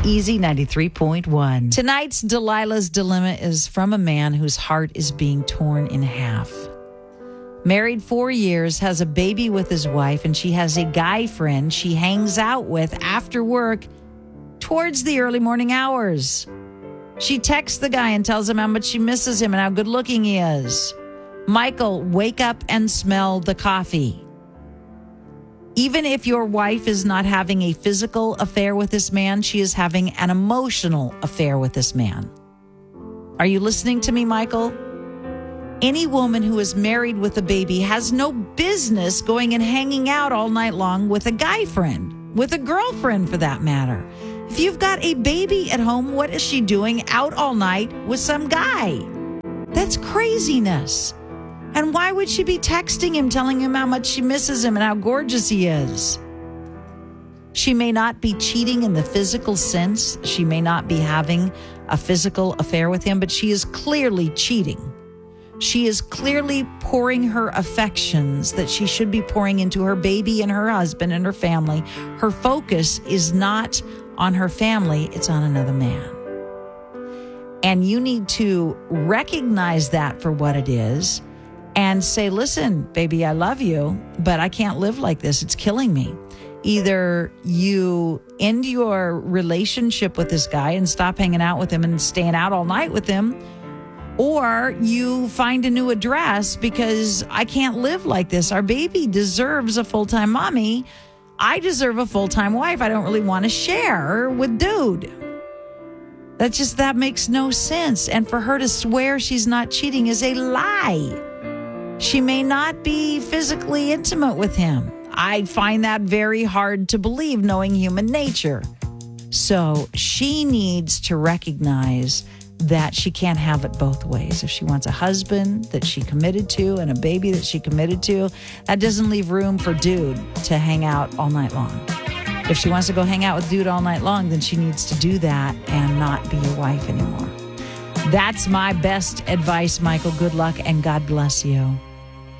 Easy 93.1. Tonight's Delilah's Dilemma is from a man whose heart is being torn in half. Married 4 years, has a baby with his wife, and she has a guy friend she hangs out with after work towards the early morning hours. She texts the guy and tells him how much she misses him and how good looking he is. Michael, wake up and smell the coffee. Even if your wife is not having a physical affair with this man, she is having an emotional affair with this man. Are you listening to me, Michael? Any woman who is married with a baby has no business going and hanging out all night long with a guy friend, with a girlfriend for that matter. If you've got a baby at home, what is she doing out all night with some guy? That's craziness. And why would she be texting him, telling him how much she misses him and how gorgeous he is? She may not be cheating in the physical sense. She may not be having a physical affair with him, but she is clearly cheating. She is clearly pouring her affections that she should be pouring into her baby and her husband and her family. Her focus is not on her family, it's on another man. And you need to recognize that for what it is and say, listen, baby, I love you, but I can't live like this. It's killing me. Either you end your relationship with this guy and stop hanging out with him and staying out all night with him, or you find a new address because I can't live like this. Our baby deserves a full-time mommy. I deserve a full-time wife. I don't really want to share with dude. That makes no sense. And for her to swear she's not cheating is a lie. She may not be physically intimate with him. I find that very hard to believe, knowing human nature. So she needs to recognize that she can't have it both ways. If she wants a husband that she committed to and a baby that she committed to, that doesn't leave room for dude to hang out all night long. If she wants to go hang out with dude all night long, then she needs to do that and not be your wife anymore. That's my best advice, Michael. Good luck and God bless you.